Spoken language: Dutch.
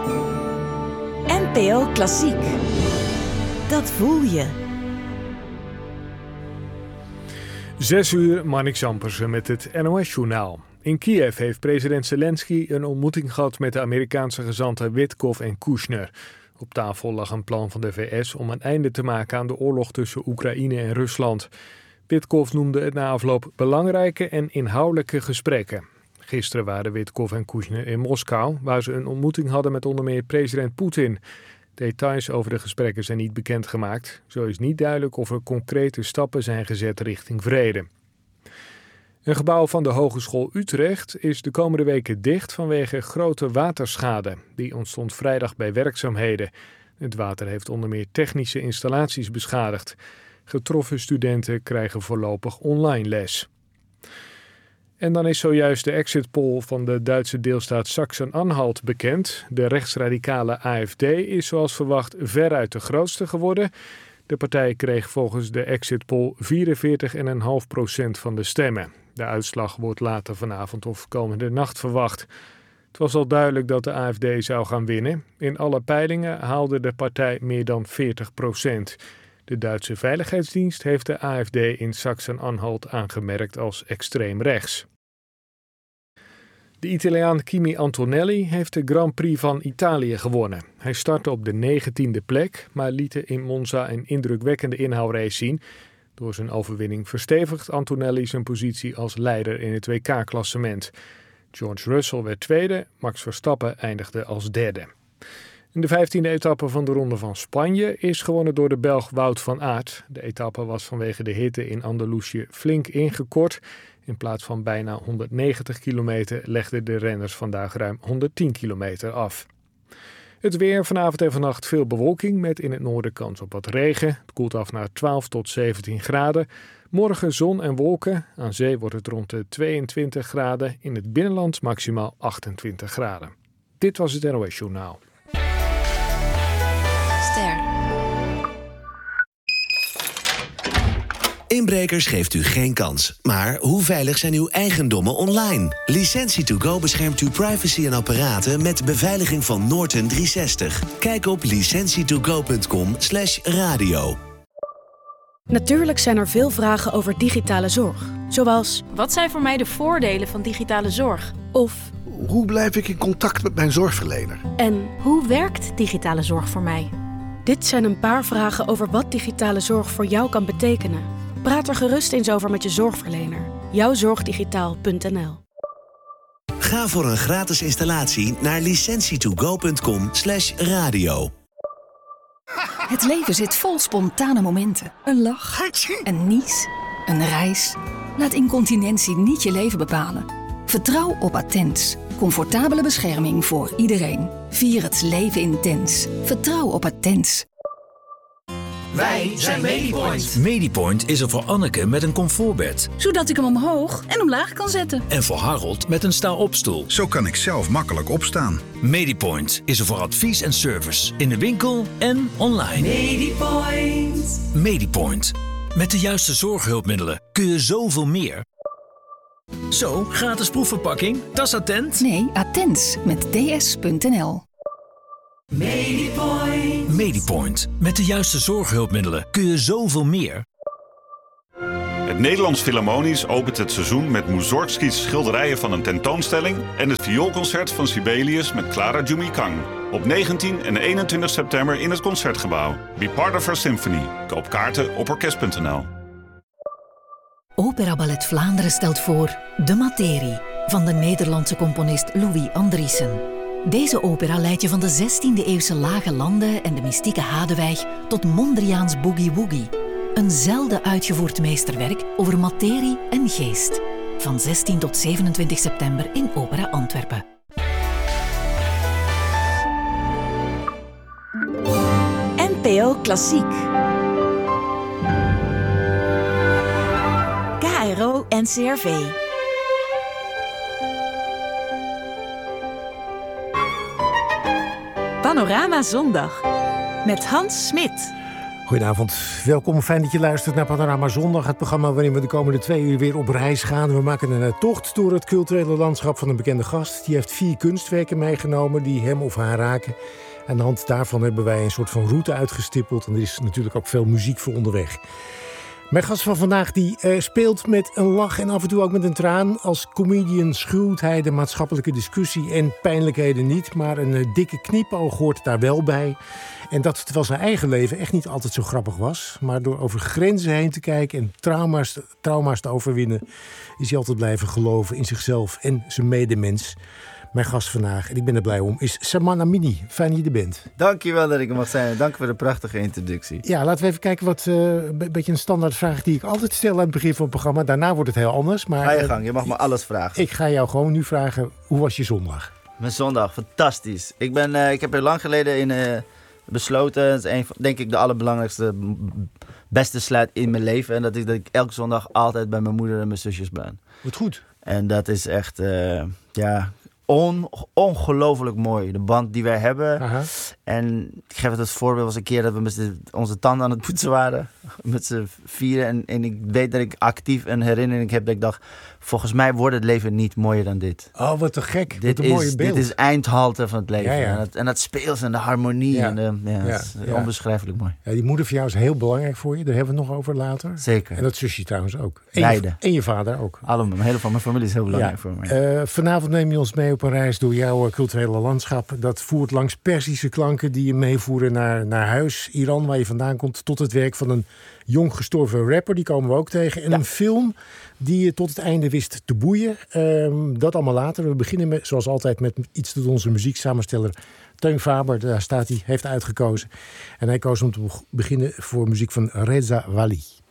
NPO Klassiek. Dat voel je. 6:00, Marnix Ampersen met het NOS-journaal. In Kiev heeft president Zelensky een ontmoeting gehad met de Amerikaanse gezanten Witkoff en Kushner. Op tafel lag een plan van de VS om een einde te maken aan de oorlog tussen Oekraïne en Rusland. Witkoff noemde het na afloop belangrijke en inhoudelijke gesprekken. Gisteren waren Witkoff en Kushner in Moskou, waar ze een ontmoeting hadden met onder meer president Poetin. Details over de gesprekken zijn niet bekendgemaakt. Zo is niet duidelijk of er concrete stappen zijn gezet richting vrede. Een gebouw van de Hogeschool Utrecht is de komende weken dicht vanwege grote waterschade. Die ontstond vrijdag bij werkzaamheden. Het water heeft onder meer technische installaties beschadigd. Getroffen studenten krijgen voorlopig online les. En dan is zojuist de exit poll van de Duitse deelstaat Sachsen-Anhalt bekend. De rechtsradicale AfD is zoals verwacht veruit de grootste geworden. De partij kreeg volgens de exit poll 44,5% van de stemmen. De uitslag wordt later vanavond of komende nacht verwacht. Het was al duidelijk dat de AfD zou gaan winnen. In alle peilingen haalde de partij meer dan 40%. De Duitse Veiligheidsdienst heeft de AfD in Sachsen-Anhalt aangemerkt als extreem rechts. De Italiaan Kimi Antonelli heeft de Grand Prix van Italië gewonnen. Hij startte op de 19e plek, maar liet in Monza een indrukwekkende inhoudrace zien. Door zijn overwinning verstevigt Antonelli zijn positie als leider in het WK-klassement. George Russell werd tweede, Max Verstappen eindigde als derde. In de 15e etappe van de Ronde van Spanje is gewonnen door de Belg Wout van Aert. De etappe was vanwege de hitte in Andalusië flink ingekort. In plaats van bijna 190 kilometer legden de renners vandaag ruim 110 kilometer af. Het weer, vanavond en vannacht veel bewolking met in het noorden kans op wat regen. Het koelt af naar 12 tot 17 graden. Morgen zon en wolken. Aan zee wordt het rond de 22 graden. In het binnenland maximaal 28 graden. Dit was het NOS Journaal. Inbrekers geeft u geen kans. Maar hoe veilig zijn uw eigendommen online? Licentie2Go beschermt uw privacy en apparaten met beveiliging van Norton 360. Kijk op licentietogo.com/radio. Natuurlijk zijn er veel vragen over digitale zorg. Zoals, wat zijn voor mij de voordelen van digitale zorg? of, Hoe blijf ik in contact met mijn zorgverlener? en Hoe werkt digitale zorg voor mij? dit zijn een paar vragen over wat digitale zorg voor jou kan betekenen. Praat er gerust eens over met je zorgverlener. Jouwzorgdigitaal.nl. Ga voor een gratis installatie naar licentietogo.com/radio. Het leven zit vol spontane momenten. Een lach, een nies, een reis. Laat incontinentie niet je leven bepalen. Vertrouw op Attens. Comfortabele bescherming voor iedereen. Vier het leven intens. Vertrouw op Attens. Wij zijn Medipoint. Medipoint is er voor Anneke met een comfortbed. Zodat ik hem omhoog en omlaag kan zetten. En voor Harold met een sta-opstoel. Zo kan ik zelf makkelijk opstaan. Medipoint is er voor advies en service. In de winkel en online. Medipoint. Medipoint. Met de juiste zorghulpmiddelen kun je zoveel meer. Zo, gratis proefverpakking. Dat is Attent. Nee, Attens met ds.nl. Medipoint. Medipoint. Met de juiste zorghulpmiddelen kun je zoveel meer. Het Nederlands Philharmonisch opent het seizoen met Mussorgskis schilderijen van een tentoonstelling en het vioolconcert van Sibelius met Clara Jumikang. Op 19 en 21 september in het Concertgebouw. Be part of our symphony. Koop kaarten op orkest.nl. Opera Ballet Vlaanderen stelt voor De Materie van de Nederlandse componist Louis Andriessen. Deze opera leidt je van de 16e-eeuwse lage landen en de mystieke Hadewijk tot Mondriaans Boogie Woogie. Een zelden uitgevoerd meesterwerk over materie en geest. Van 16 tot 27 september in Opera Antwerpen. NPO Klassiek. KRO NCRV. Panorama Zondag met Hans Smit. Goedenavond, welkom. Fijn dat je luistert naar Panorama Zondag. Het programma waarin we de komende 2 uur weer op reis gaan. We maken een tocht door het culturele landschap van een bekende gast. Die heeft 4 kunstwerken meegenomen die hem of haar raken. Aan de hand daarvan hebben wij een soort van route uitgestippeld. En er is natuurlijk ook veel muziek voor onderweg. Mijn gast van vandaag die speelt met een lach en af en toe ook met een traan. Als comedian schuwt hij de maatschappelijke discussie en pijnlijkheden niet. Maar een dikke knipoog hoort daar wel bij. En dat terwijl zijn eigen leven echt niet altijd zo grappig was. Maar door over grenzen heen te kijken en trauma's te overwinnen, is hij altijd blijven geloven in zichzelf en zijn medemens. Mijn gast vandaag, en ik ben er blij om, is Saman Amini. Fijn dat je er bent. Dankjewel dat ik er mag zijn. Dank voor de prachtige introductie. Ja, laten we even kijken wat een beetje een standaard vraag die ik altijd stel aan het begin van het programma. Daarna wordt het heel anders. Maar, ga je gang, je mag me alles vragen. Ik ga jou gewoon nu vragen, hoe was je zondag? Mijn zondag, fantastisch. Ik heb er lang geleden besloten, het is denk ik de allerbelangrijkste, beste sluit in mijn leven. En dat is dat ik elke zondag altijd bij mijn moeder en mijn zusjes ben. Wat goed. En dat is echt, ongelooflijk mooi. De band die wij hebben. Aha. En ik geef het als voorbeeld, was een keer dat we met onze tanden aan het poetsen waren. Met z'n 4. En ik weet dat ik actief een herinnering heb dat ik dacht, volgens mij wordt het leven niet mooier dan dit. Oh, wat te gek. Wat een mooie beeld. Dit is eindhalte van het leven. Ja. En dat speels en de harmonie. Ja. Dat is onbeschrijfelijk mooi. Ja, die moeder van jou is heel belangrijk voor je. Daar hebben we het nog over later. Zeker. En dat zusje trouwens ook. Beide. En je vader ook. Allemaal. Mijn familie is heel belangrijk voor me. Vanavond neem je ons mee op een reis door jouw culturele landschap. Dat voert langs Perzische klanken die je meevoeren naar huis. Iran, waar je vandaan komt, tot het werk van een jong gestorven rapper. Die komen we ook tegen. En een film die je tot het einde wist te boeien. Dat allemaal later. We beginnen zoals altijd met iets dat onze muzieksamensteller Teun Faber, daar staat hij, heeft uitgekozen. En hij koos om te beginnen voor muziek van Reza Wali.